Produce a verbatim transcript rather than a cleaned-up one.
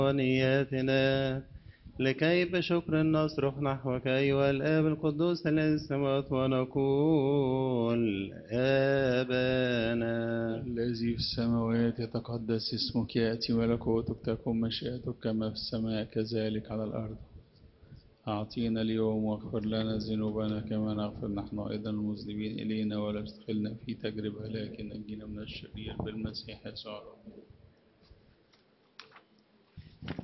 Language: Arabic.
ونياتنا لكي بشكر نصرخ نحوك أيها الآب القدوس الذي السماوات ونقول آبانا الذي في السماوات يتقدس اسمك، يأتي ملكوتك، تكن مشيئتك كما في السماء كذلك على الأرض. أعطينا اليوم واغفر لنا ذنوبنا كما نغفر نحن أيضا المذنبين إلينا، ولا تدخلنا في تجربة لكن نجينا من الشرير بالمسيح يسوع.